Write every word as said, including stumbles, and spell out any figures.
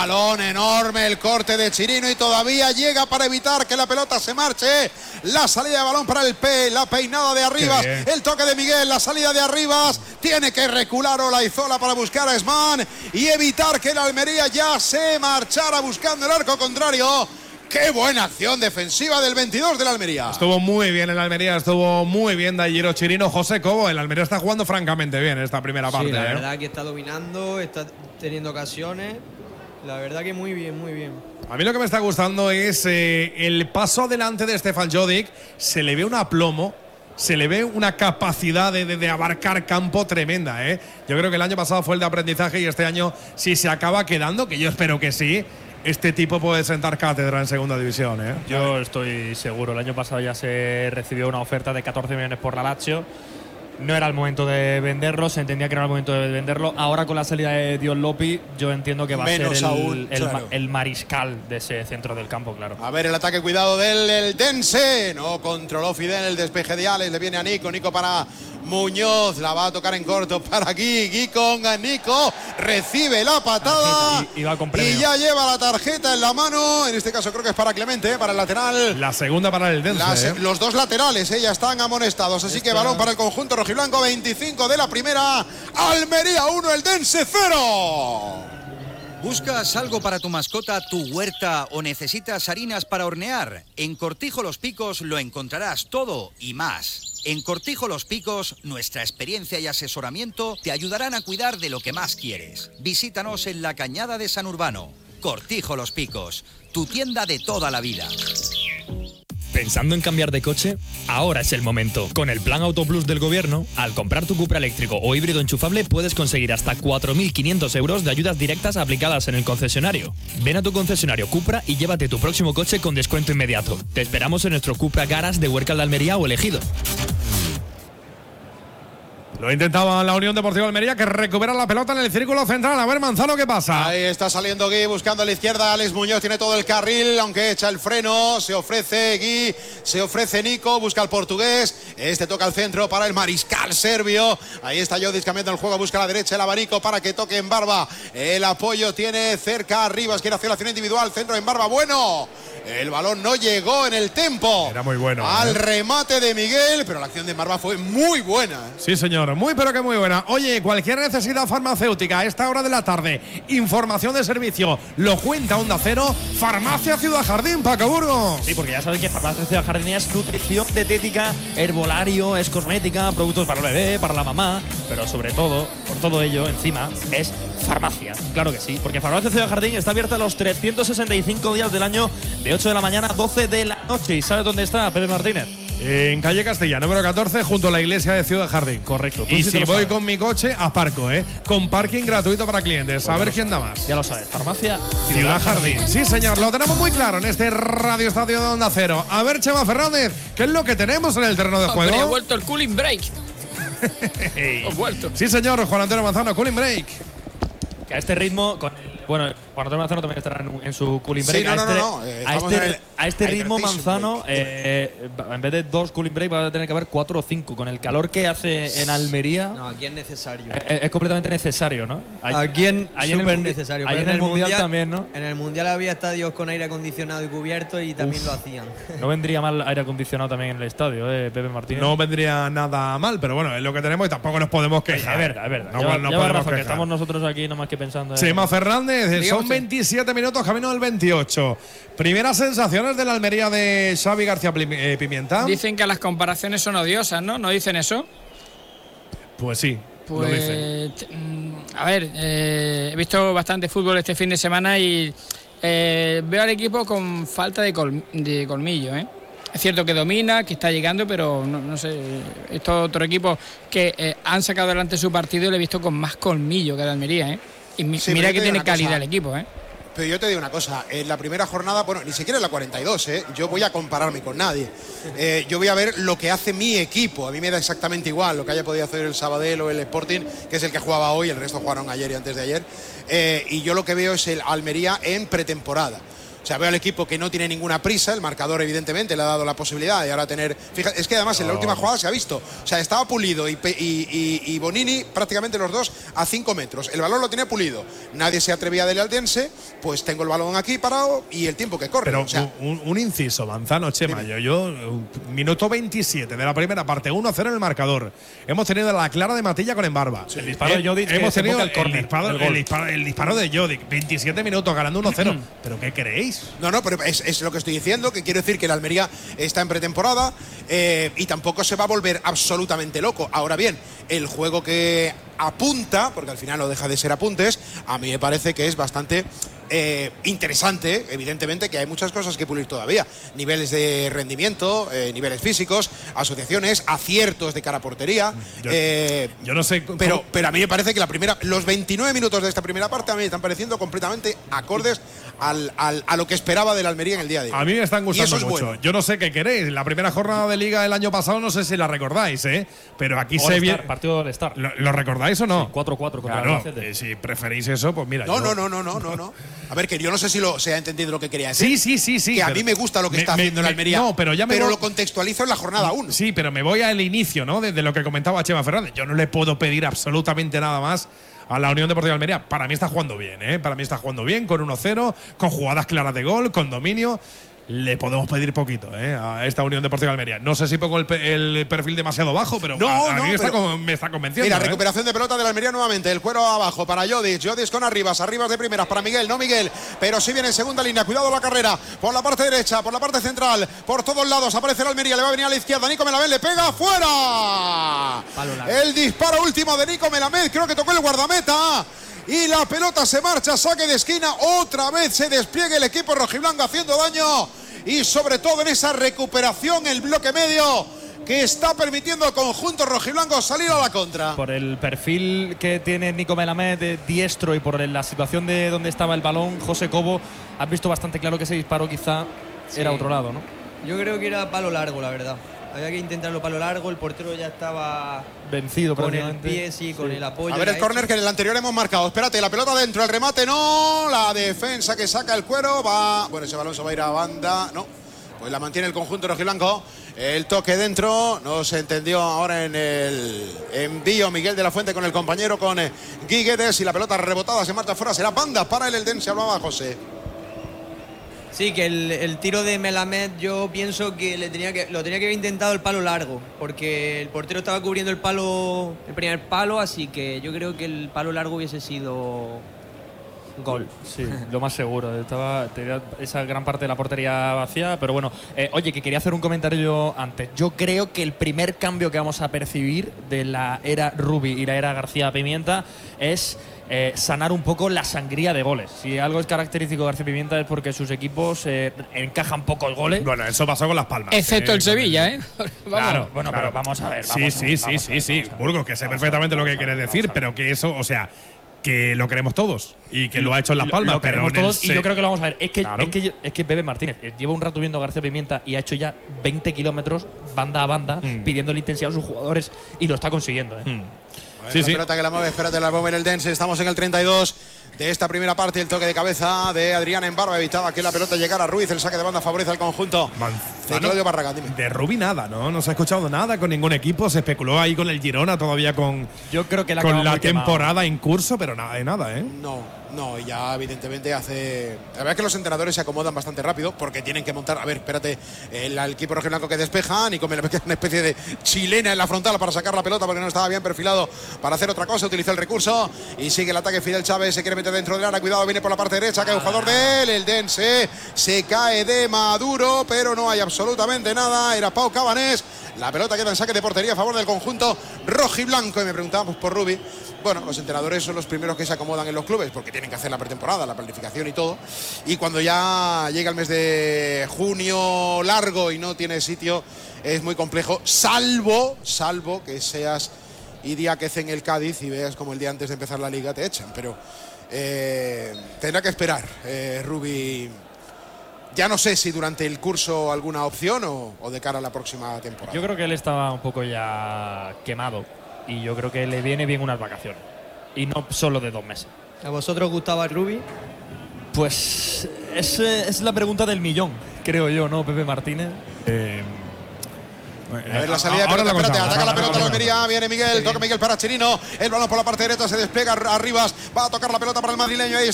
balón enorme, el corte de Chirino y todavía llega para evitar que la pelota se marche. La salida de balón para el P, la peinada de Arribas, el toque de Miguel, la salida de Arribas. Tiene que recular Olaizola para buscar a Esman y evitar que el Almería ya se marchara buscando el arco contrario. ¡Qué buena acción defensiva del veintidós del Almería! Estuvo muy bien el Almería, estuvo muy bien Dairo Chirino. José Cobo, el Almería está jugando francamente bien esta primera parte. Sí, la ¿eh? verdad que está dominando, está teniendo ocasiones. La verdad que muy bien, muy bien. A mí lo que me está gustando es eh, el paso adelante de Stefan Jovic. Se le ve un aplomo, se le ve una capacidad de, de, de abarcar campo tremenda. ¿eh? Yo creo que el año pasado fue el de aprendizaje y este año, si se acaba quedando, que yo espero que sí, este tipo puede sentar cátedra en segunda división. ¿eh? Yo estoy seguro. El año pasado ya se recibió una oferta de catorce millones por la Lazio. No era el momento de venderlo, se entendía que no era el momento de venderlo. Ahora con la salida de Dion Lopi, yo entiendo que va Menos a ser el, aún, el, claro. el mariscal de ese centro del campo, claro. A ver el ataque, cuidado del el Dense. No controló Fidel el despeje de Alex. Le viene a Nico, Nico para Muñoz. La va a tocar en corto para Gui. Gui con Nico. Recibe la patada. Y, y, va con y ya lleva la tarjeta en la mano. En este caso creo que es para Clemente, ¿eh? Para el lateral. La segunda para el Dense. Las, ¿eh? Los dos laterales ¿eh? ya están amonestados. Así Esta. que balón para el conjunto rojiblanco. veinticinco de la primera. Almería uno, el Dense cero. ¿Buscas algo para tu mascota, tu huerta o necesitas harinas para hornear? En Cortijo Los Picos lo encontrarás todo y más. En Cortijo Los Picos, nuestra experiencia y asesoramiento te ayudarán a cuidar de lo que más quieres. Visítanos en la Cañada de San Urbano. Cortijo Los Picos, tu tienda de toda la vida. ¿Pensando en cambiar de coche? Ahora es el momento. Con el Plan Auto Plus del Gobierno, al comprar tu Cupra eléctrico o híbrido enchufable puedes conseguir hasta cuatro mil quinientos euros de ayudas directas aplicadas en el concesionario. Ven a tu concesionario Cupra y llévate tu próximo coche con descuento inmediato. Te esperamos en nuestro Cupra Garage de Huércal de Almería o Elegido. Lo intentaba la Unión Deportiva Almería, que recupera la pelota en el círculo central. A ver, Manzano, ¿qué pasa? Ahí está saliendo Gui buscando a la izquierda. Alex Muñoz tiene todo el carril, aunque echa el freno. Se ofrece Gui, se ofrece Nico, busca al portugués. Este toca al centro para el mariscal serbio. Ahí está Jodic cambiando el juego, busca a la derecha el abanico para que toque en Barba. El apoyo tiene cerca Arribas, quiere hacer la acción individual. Centro en Barba, bueno. El balón no llegó en el tempo. Era muy bueno. Al ¿eh? remate de Miguel, pero la acción de Barba fue muy buena. Sí, señor. Muy, pero que muy buena. Oye, cualquier necesidad farmacéutica a esta hora de la tarde, información de servicio, lo cuenta Onda Cero, Farmacia Ciudad Jardín, Paco Burgos. Sí, porque ya saben que Farmacia Ciudad Jardín es nutrición dietética, herbolario, es cosmética, productos para el bebé, para la mamá, pero sobre todo, por todo ello, encima, es farmacia. Claro que sí, porque Farmacia Ciudad Jardín está abierta los trescientos sesenta y cinco días del año, de ocho de la mañana a doce de la noche. ¿Y sabes dónde está, Pepe Martínez? En calle Castilla, número catorce, junto a la iglesia de Ciudad Jardín. Correcto. Y sí si voy sabes. con mi coche, aparco, ¿eh? Con parking gratuito para clientes. A ver quién da más. Ya lo sabes, Farmacia Ciudad Jardín. Sí, señor, lo tenemos muy claro en este Radio Estadio de Onda Cero. A ver, Chema Fernández, ¿qué es lo que tenemos en el terreno de juego? Hombre, ha vuelto el cooling break. Ha vuelto. Sí, señor, Juan Antonio Manzano, cooling break. Que a este ritmo, con el, bueno, Juan Antonio Manzano también estará en, en su cooling break. Sí, no, a, no, este, no, no, eh, a, estamos este, en el- a este ritmo, Hypertension Manzano, break. eh, en vez de dos cooling break, va a tener que haber cuatro o cinco. Con el calor que hace en Almería, No, aquí es necesario. es, es completamente necesario, ¿no? Ahí- Aquí es ahí en el súper mundi- necesario. ahí pero en el mundial, también, ¿no? En el Mundial había estadios con aire acondicionado y cubierto y también lo hacían. No vendría mal aire acondicionado también en el estadio, eh, Pepe Martínez. No vendría nada mal, pero bueno, es lo que tenemos y tampoco nos podemos es quejar. verdad, es verdad. No, Lleva- no lleva podemos razón, que quejar. estamos nosotros aquí nomás que pensando en… Chema Fernández, Digamos, son sí. veintisiete minutos, camino del veintiocho. Primeras sensaciones de la Almería de Xavi García Pim- eh, Pimienta. Dicen que las comparaciones son odiosas, ¿no? ¿No dicen eso? Pues sí, lo dicen. Pues, t- mm, a ver, eh, he visto bastante fútbol este fin de semana y eh, veo al equipo con falta de, col- de colmillo, ¿eh? Es cierto que domina, que está llegando, pero no, no sé, estos otros equipos que eh, han sacado adelante su partido y lo he visto con más colmillo que el Almería, ¿eh? Y mi- Sí, mira pero yo que te digo tiene una calidad cosa. el equipo, ¿eh? Pero yo te digo una cosa, en la primera jornada, bueno, ni siquiera en la cuarenta y dos, ¿eh? Yo voy a compararme con nadie. Eh, yo voy a ver lo que hace mi equipo. A mí me da exactamente igual lo que haya podido hacer el Sabadell o el Sporting, que es el que jugaba hoy, el resto jugaron ayer y antes de ayer. Eh, y yo lo que veo es el Almería en pretemporada. O sea, veo al equipo que no tiene ninguna prisa, el marcador evidentemente le ha dado la posibilidad de ahora tener… Fíjate, es que además en la última jugada se ha visto, o sea, estaba Pulido y, y, y, y Bonini prácticamente los dos a cinco metros. El balón lo tenía Pulido, nadie se atrevía a darle al Dense, pues tengo el balón aquí parado y el tiempo que corre. Pero o sea, un, un inciso, Manzano, Chema, yo, yo, minuto veintisiete de la primera parte, uno cero en el marcador. Hemos tenido la clara de Matilla con Embarba. El disparo de Jodic, Hemos que tenido el, el, córner, disparo, el, el, disparo, el disparo de Jodic, veintisiete minutos ganando uno cero. ¿Pero qué queréis? No, no, pero es, es lo que estoy diciendo, que quiero decir que el Almería está en pretemporada eh, y tampoco se va a volver absolutamente loco. Ahora bien, el juego que apunta, porque al final no deja de ser apuntes, a mí me parece que es bastante eh, interesante, evidentemente que hay muchas cosas que pulir todavía, niveles de rendimiento, eh, niveles físicos, asociaciones, aciertos de cara a portería. Yo, eh, yo no sé, pero, pero a mí me parece que la primera, los veintinueve minutos de esta primera parte a mí me están pareciendo completamente acordes al, al, a lo que esperaba del Almería en el día de hoy. A mí me están gustando mucho. Bueno. Yo no sé qué queréis. La primera jornada de Liga del año pasado no sé si la recordáis, ¿eh? Pero aquí All se Star, viene. partido del Star. ¿Lo, ¿Lo recordáis o no? Sí, cuatro cuatro contra claro, el Albacete. eh, si preferís eso, pues mira. No, yo… no, no, no, no, no, no. A ver, que yo no sé si lo, se ha entendido lo que quería decir. Sí, sí, sí, sí. Que a pero mí me gusta lo que me, está me, haciendo el me, Almería. No, pero ya me Pero voy, lo contextualizo en la jornada uno. Sí, pero me voy al inicio, ¿no? Desde lo que comentaba Chema Fernández. Yo no le puedo pedir absolutamente nada más a la Unión Deportiva de Almería. Para mí está jugando bien, ¿eh? Para mí está jugando bien, con uno cero, con jugadas claras de gol, con dominio. Le podemos pedir poquito, ¿eh? A esta Unión Deportiva de Almería. No sé si pongo el, pe el perfil demasiado bajo, pero no, a, a no, mí me, pero está con, me está convenciendo. Mira, ¿eh? recuperación de pelota de la Almería nuevamente. El cuero abajo para Jodic. Jodic con arribas. Arribas de primeras para Miguel. No Miguel, pero sí viene en segunda línea. Cuidado la carrera. Por la parte derecha, por la parte central. Por todos lados aparece el Almería. Le va a venir a la izquierda. Nico Melamed le pega fuera. El disparo último de Nico Melamed. Creo que tocó el guardameta. Y la pelota se marcha. Saque de esquina. Otra vez se despliega el equipo rojiblanco haciendo daño. Y sobre todo en esa recuperación, el bloque medio que está permitiendo al conjunto rojiblanco salir a la contra. Por el perfil que tiene Nico Melamed de diestro y por la situación de donde estaba el balón, José Cobo, has visto bastante claro que ese disparo quizá sí. era otro lado, ¿no? Yo creo que era palo largo, la verdad. Había que intentarlo palo largo, el portero ya estaba vencido con el pie, sí, sí, con el apoyo. A ver el córner que en el anterior hemos marcado. Espérate, la pelota dentro, el remate no, la defensa que saca el cuero va. Bueno, ese balón se va a ir a banda, no. Pues la mantiene el conjunto rojiblanco. El toque dentro, no se entendió ahora en el envío Miguel de la Fuente con el compañero, con Guiguedes, y la pelota rebotada se marcha fuera, será banda para el Eldense, hablaba José. Sí, que el, el tiro de Melamed yo pienso que, le tenía que lo tenía que haber intentado el palo largo, porque el portero estaba cubriendo el palo, el primer palo, así que yo creo que el palo largo hubiese sido gol. Sí, lo más seguro. Estaba tenía esa gran parte de la portería vacía, pero bueno. Eh, oye, que quería hacer un comentario yo antes. Yo creo que el primer cambio que vamos a percibir de la era Rubi y la era García Pimienta es eh, sanar un poco la sangría de goles. Si algo es característico de García Pimienta es porque sus equipos eh, encajan pocos goles. Bueno, eso pasó con Las Palmas. Excepto eh, el Sevilla, ¿eh? Claro, bueno, claro. pero vamos a ver. Sí, Vamos sí, a, sí, vamos sí, a ver, sí. vamos a ver, Burgos, que sé vamos perfectamente a ver, lo que quieres vamos a decir, ver. pero que eso, o sea, que lo queremos todos y que lo ha hecho en Las Palmas, lo pero queremos en el todos y se- yo creo que lo vamos a ver. Es que, Claro. es que, es que Pepe Martínez eh, lleva un rato viendo a García Pimienta y ha hecho ya veinte kilómetros banda a banda Mm. pidiendo la intensidad a sus jugadores y lo está consiguiendo. ¿eh? Mm. A ver, Sí, la sí. pelota que la mueve, espérate, la mueve en el Dense. Estamos en el treinta y dos de esta primera parte. El toque de cabeza de Adrián Embarba evitaba que la pelota llegara a Ruiz. El saque de banda favorece al conjunto de Manzano, Claudio Barragán. Dime. de Rubi nada, ¿no? No se ha escuchado nada con ningún equipo. Se especuló ahí con el Girona todavía con, Yo creo que la, con la temporada en curso, pero nada de nada, ¿eh? No, no, y ya evidentemente hace… La verdad es que los entrenadores se acomodan bastante rápido porque tienen que montar… A ver, espérate, el, el equipo rojiblanco que despeja, Nico Melamed, que es una especie de chilena en la frontal para sacar la pelota porque no estaba bien perfilado para hacer otra cosa, utilizó el recurso y sigue el ataque. Fidel Chávez se quiere meter dentro del área, cuidado, viene por la parte derecha, que es un jugador de él, el Dense se cae de Maduro, pero no hay absolutamente nada, era Pau Cabanés. La pelota queda en saque de portería a favor del conjunto rojiblanco y me preguntábamos por Rubi. Bueno, los entrenadores son los primeros que se acomodan en los clubes porque tienen que hacer la pretemporada, la planificación y todo. Y cuando ya llega el mes de junio largo y no tiene sitio, es muy complejo, salvo, salvo que seas Idiáquez en el Cádiz y veas como el día antes de empezar la liga te echan. Pero eh, tendrá que esperar, eh, Rubi. Ya no sé si durante el curso alguna opción o, o de cara a la próxima temporada. Yo creo que él estaba un poco ya quemado y yo creo que le viene bien unas vacaciones y no solo de dos meses. ¿A vosotros gustaba Rubi? Pues Es, es la pregunta del millón, creo yo, ¿no, Pepe Martínez? Eh, A ver la salida, ahora pelota, la espérate, contamos, ataca la ahora pelota la la Almería, viene Miguel, toca Miguel para Chirino, el balón por la parte derecha, se despliega arribas, va a tocar la pelota para el madrileño, ahí está